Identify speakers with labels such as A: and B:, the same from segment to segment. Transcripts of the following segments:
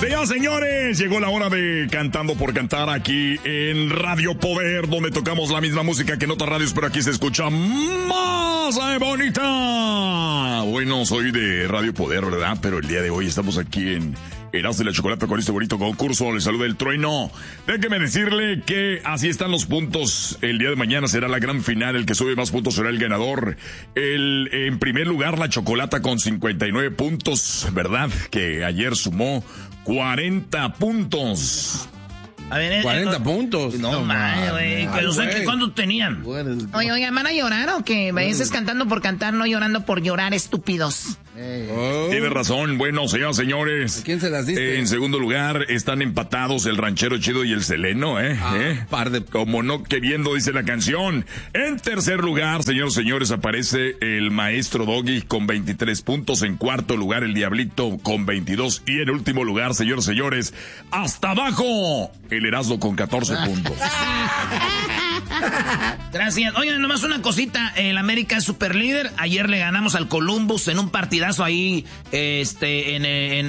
A: Señoras, señores, llegó la hora de Cantando por Cantar aquí en Radio Poder, donde tocamos la misma música que en otras radios, pero aquí se escucha más bonita. Bueno, soy de Radio Poder, ¿verdad? Pero el día de hoy estamos aquí en Erasmo y la Chocolata con este bonito concurso. Les saluda el Trueno. Déjeme decirle que así están los puntos. El día de mañana será la gran final. El que sube más puntos será el ganador. En primer lugar, la Chocolata con 59 puntos, ¿verdad? Que ayer sumó 40 puntos.
B: A ver,
C: 40 puntos.
B: No mames, güey. ¿Cuántos tenían?
D: Oye, ¿van a llorar o qué? Ese es Cantando por Cantar, no llorando por llorar, estúpidos.
A: Tiene razón. Bueno, señoras, señores.
C: ¿Quién se las diste?
A: En segundo lugar están empatados el Ranchero Chido y el Seleno,
C: Par de...
A: Como no queriendo, dice la canción. En tercer lugar, señores, aparece el Maestro Doggy con 23 puntos. En cuarto lugar, el Diablito con 22. Y en último lugar, señores, hasta abajo, el Erasmo con 14 puntos.
B: Gracias. Oigan, nomás una cosita. El América es super líder. Ayer le ganamos al Columbus en un partidazo ahí, en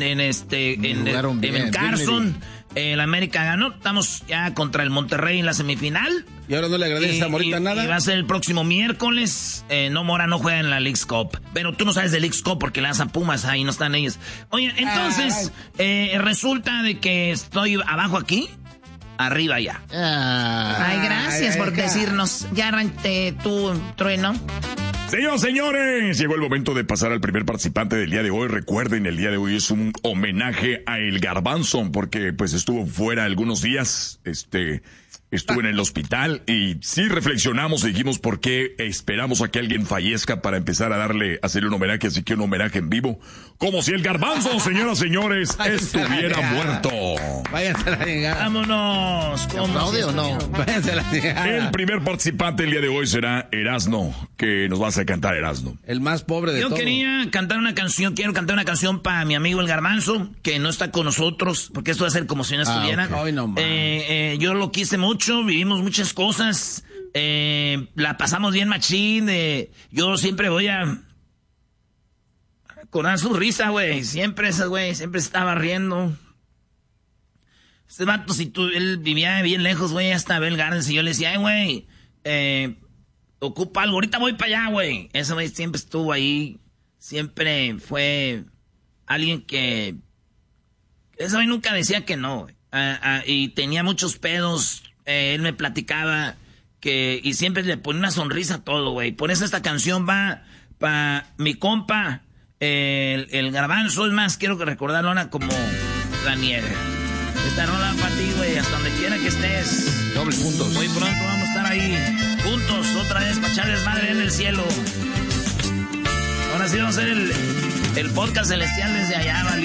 B: Carson. El América ganó. Estamos ya contra el Monterrey en la semifinal.
C: ¿Y ahora no le agradeces a Morita nada?
B: Y va a ser el próximo miércoles. Mora no juega en la Leagues Cup. Pero tú no sabes de Leagues Cup porque le das a Pumas, ahí no están ellos. Oye, entonces, resulta de que estoy abajo aquí. Arriba ya.
D: Ay, gracias por decirnos. Ya arranqué tú, Trueno.
A: Señores, llegó el momento de pasar al primer participante del día de hoy. Recuerden, el día de hoy es un homenaje a El Garbanzo, porque pues estuvo fuera algunos días, estuvo en el hospital y sí reflexionamos y dijimos por qué esperamos a que alguien fallezca para empezar a hacerle un homenaje, así que un homenaje en vivo, como si el Garbanzo, señoras, señores, estuviera muerto.
C: Váyanse a la llegada.
B: Vámonos.
C: ¿Cómo o no? Váyanse a la llegada.
A: El primer participante el día de hoy será Erasmo, que nos vas a cantar, Erasmo.
C: El más pobre de todos.
B: Yo quería cantar una canción, quiero cantar una canción para mi amigo el Garbanzo, que no está con nosotros, porque esto va a ser como si no estuviera.
C: Okay. Ay, no,
B: yo lo quise mucho, vivimos muchas cosas, la pasamos bien machín, yo siempre voy a acordar su risa, güey, siempre estaba riendo. Este vato, él vivía bien lejos, güey, hasta Bell Gardens, y yo le decía, güey, ocupa algo, ahorita voy para allá, güey. Ese güey siempre estuvo ahí, siempre fue alguien que... Ese güey nunca decía que no, güey. Y tenía muchos pedos, él me platicaba y siempre le ponía una sonrisa a todo, güey. Por eso esta canción va para mi compa, el Garbanzo. Es más, quiero recordarlo ahora como la nieve. Esta rola para ti, güey, hasta donde quiera que estés.
C: Doble puntos.
B: Muy pronto vamos a estar ahí, juntos, otra vez, para echarles madre en el cielo. Ahora sí vamos a hacer el podcast celestial desde allá, ¿vale?